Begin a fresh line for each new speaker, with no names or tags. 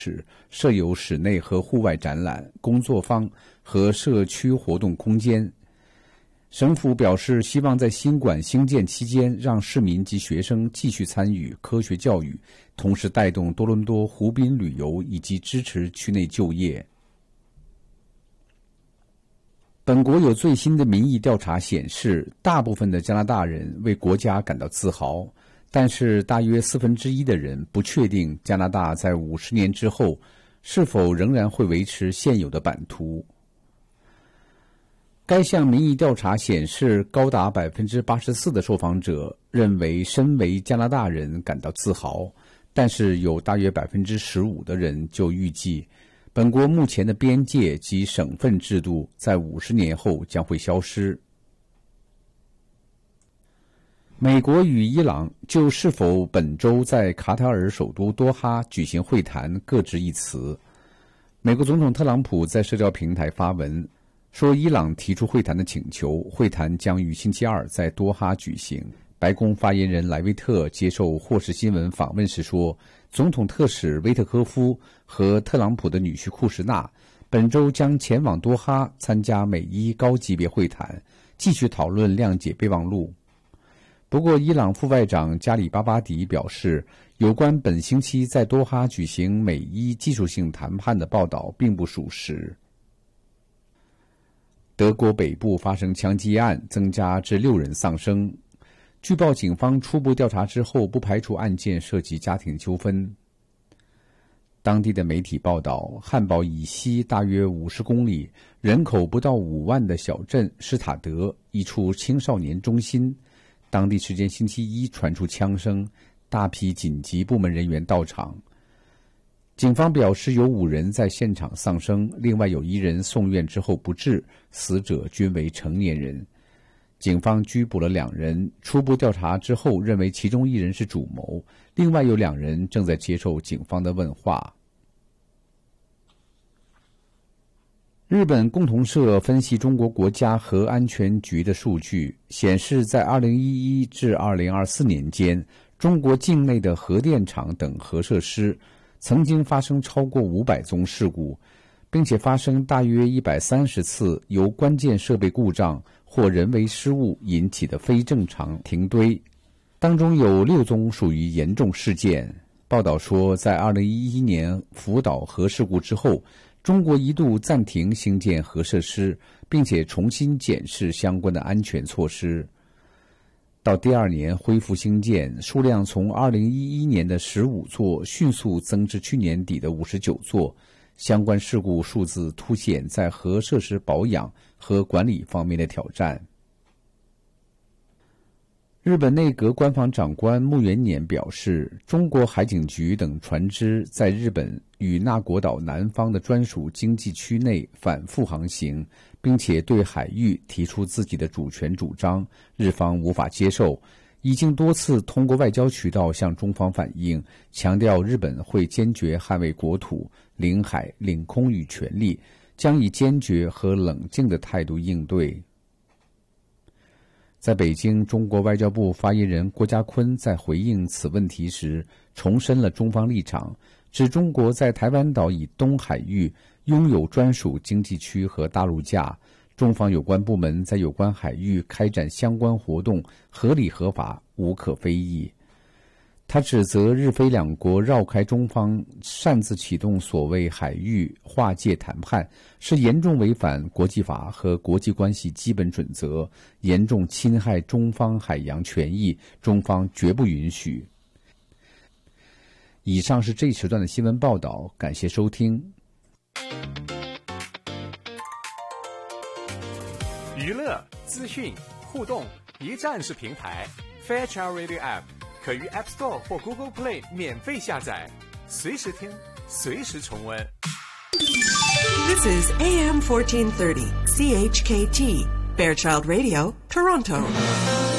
设有室内和户外展览、工作坊和社区活动空间。省府表示，希望在新馆兴建期间，让市民及学生继续参与科学教育，同时带动多伦多湖滨旅游以及支持区内就业。本国有最新的民意调查显示，大部分的加拿大人为国家感到自豪，但是大约1/4的人不确定加拿大在50年之后是否仍然会维持现有的版图。该项民意调查显示，高达84%的受访者认为身为加拿大人感到自豪，但是有大约15%的人就预计本国目前的边界及省份制度在50年后将会消失。美国与伊朗就是否本周在卡塔尔首都多哈举行会谈各执一词。美国总统特朗普在社交平台发文说，伊朗提出会谈的请求，会谈将于星期二在多哈举行。白宫发言人莱维特接受霍士新闻访问时说，总统特使威特科夫和特朗普的女婿库什纳本周将前往多哈参加美伊高级别会谈，继续讨论谅解备忘录。不过，伊朗副外长加里巴巴迪表示，有关本星期在多哈举行美伊技术性谈判的报道并不属实。德国北部发生枪击案，增加至6人丧生。据报，警方初步调查之后，不排除案件涉及家庭纠纷。当地的媒体报道，汉堡以西大约50公里、人口不到5万的小镇施塔德一处青少年中心，当地时间星期一传出枪声，大批紧急部门人员到场。警方表示，有5人在现场丧生，另外有1人送院之后不治，死者均为成年人。警方拘捕了2人，初步调查之后认为其中1人是主谋，另外有2人正在接受警方的问话。日本共同社分析中国国家核安全局的数据，显示在2011至2024年间，中国境内的核电厂等核设施曾经发生超过500宗事故，并且发生大约130次由关键设备故障或人为失误引起的非正常停堆，当中有6宗属于严重事件。报道说，在2011年福岛核事故之后，中国一度暂停兴建核设施，并且重新检视相关的安全措施。到第2年恢复兴建，数量从2011年的15座迅速增至去年底的59座，相关事故数字凸显在核设施保养和管理方面的挑战。日本内阁官房长官木原年表示，中国海警局等船只在日本与那国岛南方的专属经济区内反复航行，并且对海域提出自己的主权主张，日方无法接受，已经多次通过外交渠道向中方反映，强调日本会坚决捍卫国土、领海、领空与权利，将以坚决和冷静的态度应对。在北京，中国外交部发言人郭家坤在回应此问题时，重申了中方立场，指中国在台湾岛以东海域拥有专属经济区和大陆架，中方有关部门在有关海域开展相关活动合理合法，无可非议。他指责日菲两国绕开中方，擅自启动所谓海域划界谈判，是严重违反国际法和国际关系基本准则，严重侵害中方海洋权益，中方绝不允许。以上是这一时段的新闻报道，感谢收听。
娱乐、资讯、互动，一站式平台 Fairchild Radio App。可于 App Store 或 Google Play 免费下载，随时听，随时重温。
This is AM 1430 CHKT Fairchild Radio, Toronto.